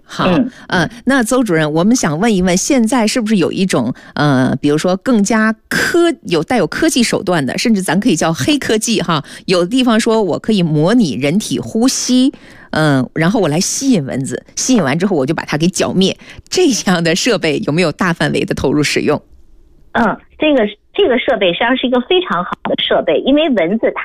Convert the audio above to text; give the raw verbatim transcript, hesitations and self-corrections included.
好，嗯、呃，那邹主任，我们想问一问，现在是不是有一种呃，比如说更加科有带有科技手段的，甚至咱可以叫黑科技哈？有的地方说我可以模拟人体呼吸，嗯、呃，然后我来吸引蚊子，吸引完之后我就把它给剿灭，这样的设备有没有大范围的投入使用？ 嗯，这个这个设备实际上是一个非常好的设备，因为蚊子它